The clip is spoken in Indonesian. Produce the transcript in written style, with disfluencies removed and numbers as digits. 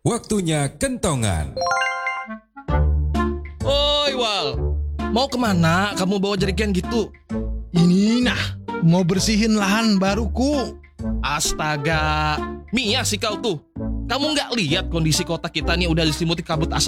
Waktunya kentongan. Oi Wal, mau kemana kamu bawa jerigen gitu? Ini mau bersihin lahan baruku. Astaga, Mia sih kau tuh. Kamu nggak lihat kondisi kota kita nih udah diselimuti kabut asap